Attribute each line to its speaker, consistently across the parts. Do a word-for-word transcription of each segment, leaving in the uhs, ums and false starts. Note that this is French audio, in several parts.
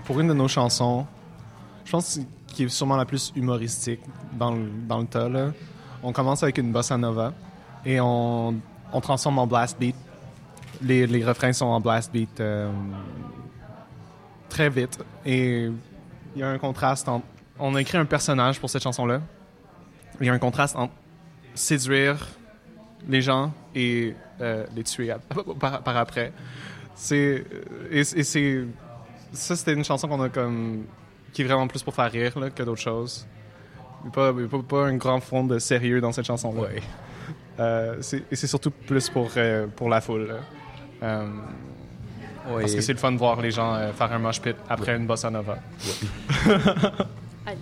Speaker 1: pour une de nos chansons, je pense qui est sûrement la plus humoristique dans le, dans le tas, là, on commence avec une bossa nova et on, on transforme en blast beat. Les, les refrains sont en blast beat euh, très vite. Et il y a un contraste entre... On a écrit un personnage pour cette chanson-là. Il y a un contraste entre séduire les gens et euh, les tuer à, par, par après. C'est... Et, et c'est... Ça, c'était une chanson qu'on a comme... qui est vraiment plus pour faire rire là, que d'autres choses. Il n'y a pas, pas, pas un grand fond de sérieux dans cette chanson-là.
Speaker 2: Ouais.
Speaker 1: Euh, c'est, et c'est surtout plus pour, euh, pour la foule. Là. Euh,
Speaker 2: ouais.
Speaker 1: Parce que c'est le fun de voir les gens euh, faire un mosh pit après ouais. une bossa nova.
Speaker 3: Ouais.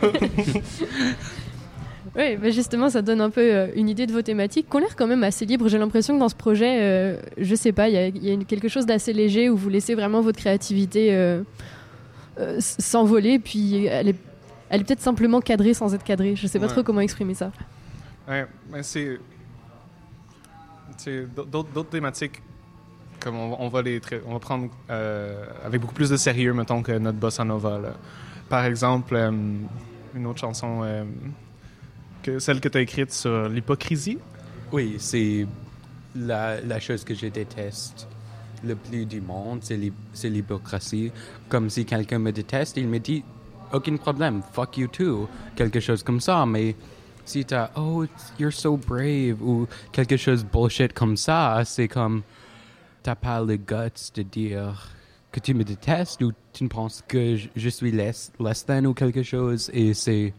Speaker 3: Oui, bah justement, ça donne un peu euh, une idée de vos thématiques, qui ont l'air quand même assez libres. J'ai l'impression que dans ce projet, euh, je sais pas, il y, y a quelque chose d'assez léger où vous laissez vraiment votre créativité euh, euh, s'envoler, puis elle est, elle est peut-être simplement cadrée sans être cadrée. Je sais pas ouais. trop comment exprimer ça.
Speaker 1: Ouais, mais c'est, c'est d'autres, d'autres thématiques, comme on, on va les, tra- on va prendre euh, avec beaucoup plus de sérieux, mettons, que notre bossa nova. Là. Par exemple, euh, une autre chanson. Euh, Que celle que tu as écrite sur l'hypocrisie?
Speaker 2: Oui, c'est la, la chose que je déteste le plus du monde, c'est, l'hy- c'est l'hypocrisie. Comme si quelqu'un me déteste, il me dit « aucun problème, fuck you too », quelque chose comme ça. Mais si t'as « oh, you're so brave » ou quelque chose bullshit comme ça, c'est comme t'as pas le guts de dire que tu me détestes ou tu penses que je, je suis less, less than ou quelque chose, et c'est...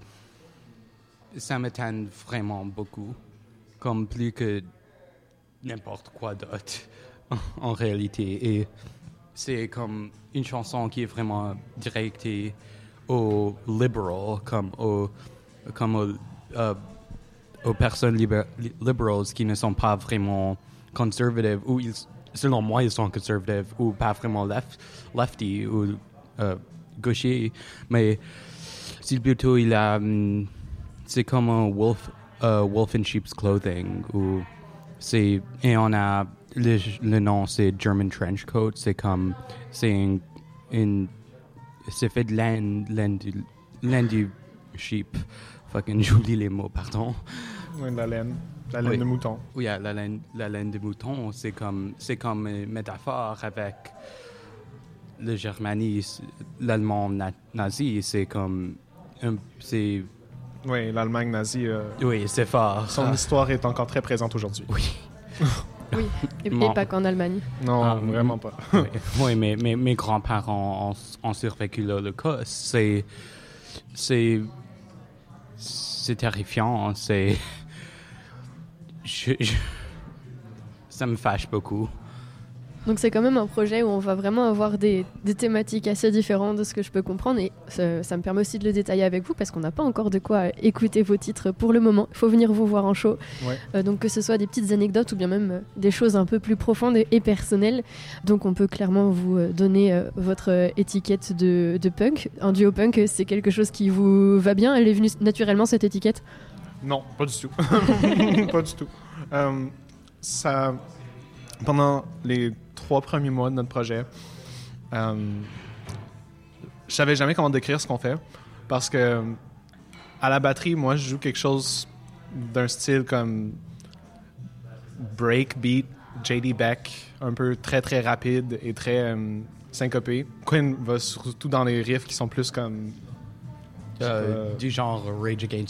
Speaker 2: ça m'étonne vraiment beaucoup, comme plus que n'importe quoi d'autre en réalité. Et c'est comme une chanson qui est vraiment directée aux liberals, comme aux, comme aux, euh, aux personnes liber- liberals qui ne sont pas vraiment conservatives, ou ils, selon moi ils sont conservatives, ou pas vraiment left, lefty ou euh, gaucher, mais c'est plutôt il a... Hum, c'est comme un wolf, uh, wolf in sheep's clothing. Ou c'est, et on a, le, le nom c'est German Trench Coat. C'est comme, c'est une, une c'est fait de laine, laine du, laine du sheep. Fucking j'oublie les mots, pardon.
Speaker 1: Oui, la laine. La laine
Speaker 2: oui.
Speaker 1: de mouton.
Speaker 2: Oui, la laine, la laine de mouton. C'est comme, c'est comme une métaphore avec le Germanie, l'allemand na- nazi. C'est comme, un, c'est...
Speaker 1: Oui, l'Allemagne nazie. Euh,
Speaker 2: oui, c'est fort.
Speaker 1: Son ah. histoire est encore très présente aujourd'hui.
Speaker 2: Oui.
Speaker 3: Oui, et, et pas qu'en Allemagne.
Speaker 1: Non, ah, vraiment pas.
Speaker 2: oui, oui, mais, mais mes grands-parents ont, ont survécu l'Holocauste. C'est, c'est, c'est terrifiant. C'est, je, je, ça me fâche beaucoup.
Speaker 3: Donc c'est quand même un projet où on va vraiment avoir des, des thématiques assez différentes de ce que je peux comprendre, et ça, ça me permet aussi de le détailler avec vous parce qu'on n'a pas encore de quoi écouter vos titres pour le moment. Il faut venir vous voir en show,
Speaker 1: ouais.
Speaker 3: euh, donc que ce soit des petites anecdotes ou bien même euh, des choses un peu plus profondes et, et personnelles. Donc on peut clairement vous euh, donner euh, votre euh, étiquette de, de punk. Un duo punk, c'est quelque chose qui vous va bien? Elle est venue naturellement, cette étiquette?
Speaker 1: Non, pas du tout. Pas du tout. Euh, ça... Pendant les trois premiers mois de notre projet, euh, je savais jamais comment décrire ce qu'on fait parce que à la batterie, moi, je joue quelque chose d'un style comme breakbeat, J D Beck, un peu très très rapide et très euh, syncopé. Quinn va surtout dans les riffs qui sont plus comme
Speaker 2: euh, euh, du genre Rage Against